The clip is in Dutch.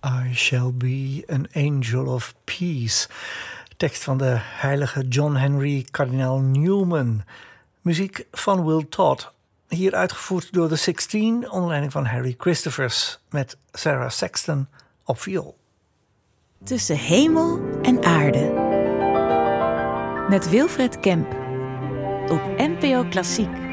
I shall be an angel of peace. Tekst van de heilige John Henry Cardinal Newman. Muziek van Will Todd. Hier uitgevoerd door The Sixteen onder leiding van Harry Christophers met Sarah Sexton op viool. Tussen hemel en aarde. Met Wilfred Kemp. Op NPO Klassiek.